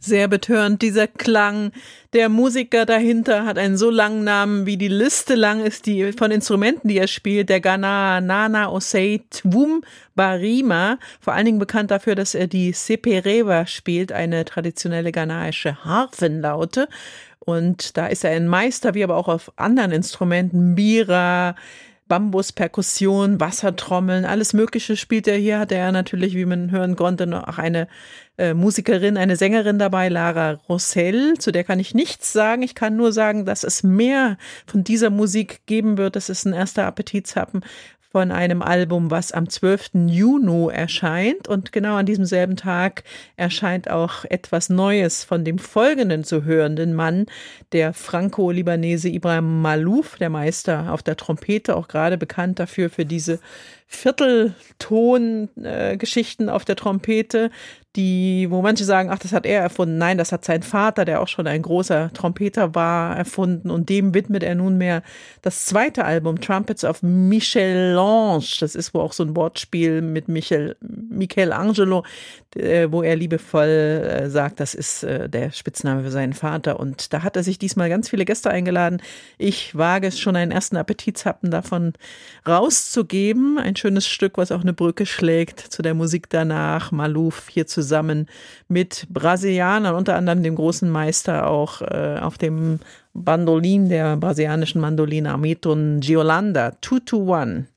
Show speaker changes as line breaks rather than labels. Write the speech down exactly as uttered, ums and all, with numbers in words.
Sehr betörend, dieser Klang. Der Musiker dahinter hat einen so langen Namen, wie die Liste lang ist, die von Instrumenten, die er spielt. Der Ghana Nana Osei Twum Barima, vor allen Dingen bekannt dafür, dass er die Seperewa spielt, eine traditionelle ghanaische Harfenlaute. Und da ist er ein Meister, wie aber auch auf anderen Instrumenten, Bira, Bambus, Perkussion, Wassertrommeln, alles Mögliche spielt er hier. Hat er natürlich, wie man hören konnte, noch eine äh, Musikerin, eine Sängerin dabei, Lara Rossell, zu der kann ich nichts sagen. Ich kann nur sagen, dass es mehr von dieser Musik geben wird. Das ist ein erster Appetithappen von einem Album, was am zwölften Juni erscheint. Und genau an diesem selben Tag erscheint auch etwas Neues von dem folgenden zu hörenden Mann, der Franco-Libanese Ibrahim Malouf, der Meister auf der Trompete, auch gerade bekannt dafür für diese Viertelton-Geschichten äh, auf der Trompete, die, wo manche sagen, ach, das hat er erfunden. Nein, das hat sein Vater, der auch schon ein großer Trompeter war, erfunden. Und dem widmet er nunmehr das zweite Album, Trumpets of Michel-Ange. Das ist wohl auch so ein Wortspiel mit Michel, Michelangelo, äh, wo er liebevoll äh, sagt, das ist äh, der Spitzname für seinen Vater. Und da hat er sich diesmal ganz viele Gäste eingeladen. Ich wage es schon, einen ersten Appetithappen davon rauszugeben. Ein schönes Stück, was auch eine Brücke schlägt zu der Musik danach. Malouf hier zusammen mit Brasilianern, unter anderem dem großen Meister auch äh, auf dem Bandolin, der brasilianischen Mandoline Hamilton Giolanda, two to one.